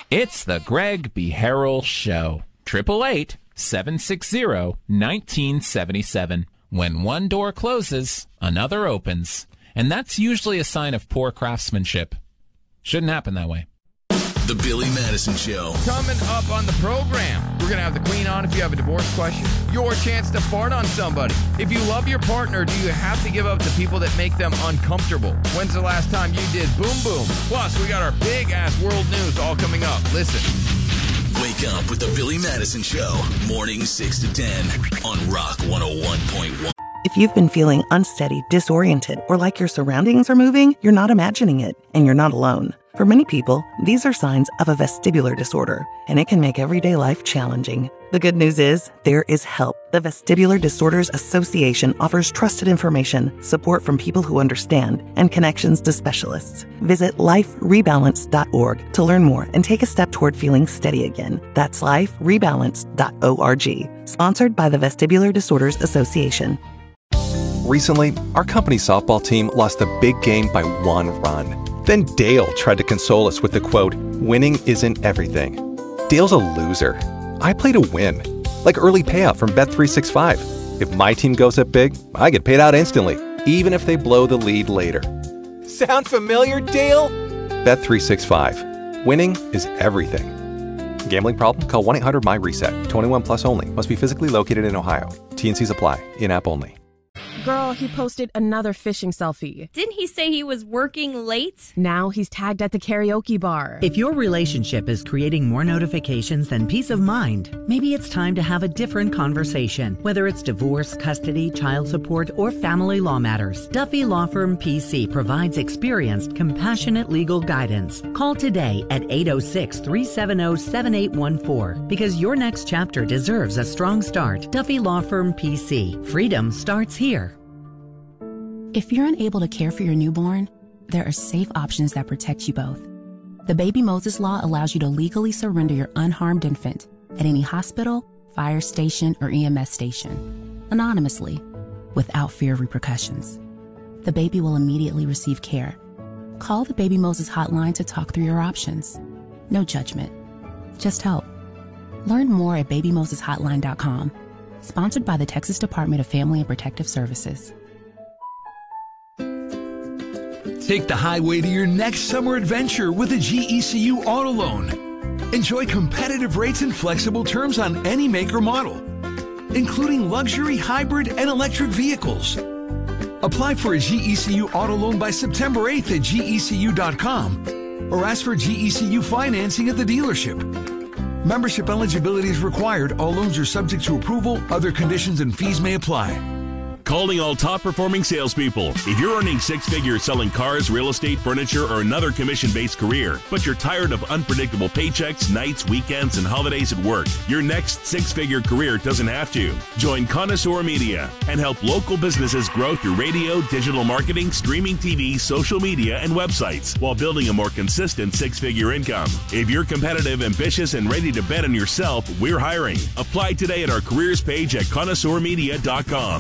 It's the Greg B. Harrell Show. 888-760-1977. When one door closes, another opens. And that's usually a sign of poor craftsmanship. Shouldn't happen that way. The Billy Madison Show. Coming up on the program, we're going to have the Queen on if you have a divorce question. Your chance to fart on somebody. If you love your partner, do you have to give up to people that make them uncomfortable? When's the last time you did boom boom? Plus, we got our big-ass world news all coming up. Listen. Wake up with the Billy Madison Show. Mornings 6 to 10 on Rock 101.1. If you've been feeling unsteady, disoriented, or like your surroundings are moving, you're not imagining it, and you're not alone. For many people, these are signs of a vestibular disorder, and it can make everyday life challenging. The good news is, there is help. The Vestibular Disorders Association offers trusted information, support from people who understand, and connections to specialists. Visit liferebalance.org to learn more and take a step toward feeling steady again. That's liferebalance.org. Sponsored by the Vestibular Disorders Association. Recently, our company softball team lost a big game by 1 run. Then Dale tried to console us with the quote, "Winning isn't everything." Dale's a loser. I play to win. Like early payout from Bet365. If my team goes up big, I get paid out instantly, even if they blow the lead later. Sound familiar, Dale? Bet365. Winning is everything. Gambling problem? Call 1-800-MY-RESET. 21 plus only. Must be physically located in Ohio. T&Cs apply. In-app only. Girl, he posted another fishing selfie. Didn't he say he was working late? Now he's tagged at the karaoke bar. If your relationship is creating more notifications than peace of mind, maybe it's time to have a different conversation. Whether it's divorce, custody, child support, or family law matters, Duffy Law Firm PC provides experienced, compassionate legal guidance. Call today at 806-370-7814 because your next chapter deserves a strong start. Duffy Law Firm PC. Freedom starts here. If you're unable to care for your newborn, there are safe options that protect you both. The Baby Moses Law allows you to legally surrender your unharmed infant at any hospital, fire station, or EMS station, anonymously, without fear of repercussions. The baby will immediately receive care. Call the Baby Moses hotline to talk through your options. No judgment, just help. Learn more at babymoseshotline.com. Sponsored by the Texas Department of Family and Protective Services. Take the highway to your next summer adventure with a GECU auto loan. Enjoy competitive rates and flexible terms on any make or model, including luxury, hybrid, and electric vehicles. Apply for a GECU auto loan by September 8th at gecu.com or ask for GECU financing at the dealership. Membership eligibility is required. All loans are subject to approval. Other conditions and fees may apply. Calling all top-performing salespeople. If you're earning six figures selling cars, real estate, furniture, or another commission-based career, but you're tired of unpredictable paychecks, nights, weekends, and holidays at work, your next six-figure career doesn't have to. Join Connoisseur Media and help local businesses grow through radio, digital marketing, streaming TV, social media, and websites while building a more consistent six-figure income. If you're competitive, ambitious, and ready to bet on yourself, we're hiring. Apply today at our careers page at connoisseurmedia.com.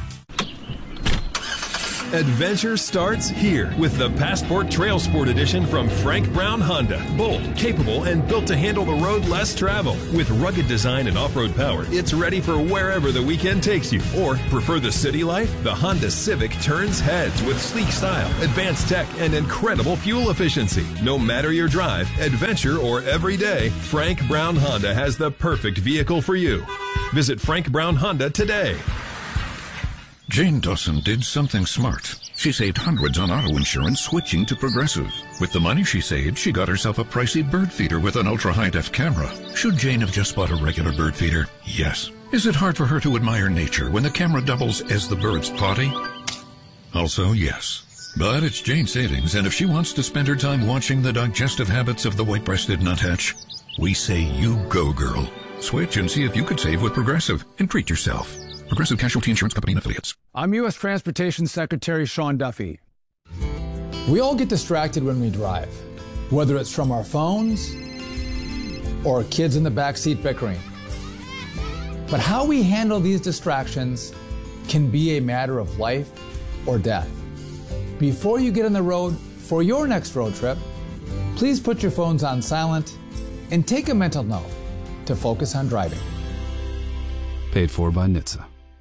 Adventure starts here with the Passport Trail Sport Edition from Frank Brown Honda. Bold, capable, and built to handle the road less travel. With rugged design and off-road power, it's ready for wherever the weekend takes you. Or, prefer the city life? The Honda Civic turns heads with sleek style, advanced tech, and incredible fuel efficiency. No matter your drive, adventure, or everyday, Frank Brown Honda has the perfect vehicle for you. Visit Frank Brown Honda today. Jane Dawson did something smart. She saved hundreds on auto insurance switching to Progressive. With the money she saved, she got herself a pricey bird feeder with an ultra-high-def camera. Should Jane have just bought a regular bird feeder? Yes. Is it hard for her to admire nature when the camera doubles as the bird's potty? Also, yes. But it's Jane's savings, and if she wants to spend her time watching the digestive habits of the white-breasted nuthatch, we say you go, girl. Switch and see if you could save with Progressive and treat yourself. Progressive Casualty Insurance Company and Affiliates. I'm U.S. Transportation Secretary Sean Duffy. We all get distracted when we drive, whether it's from our phones or kids in the backseat bickering. But how we handle these distractions can be a matter of life or death. Before you get on the road for your next road trip, please put your phones on silent And take a mental note to focus on driving. Paid for by NHTSA.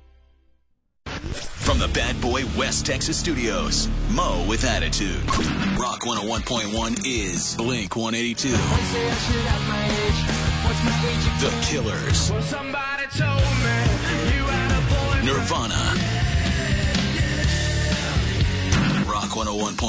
From the Bad Boy West Texas studios, Mo with Attitude. Rock 101.1 is Blink 182. The Killers. Nirvana. Rock 101.1.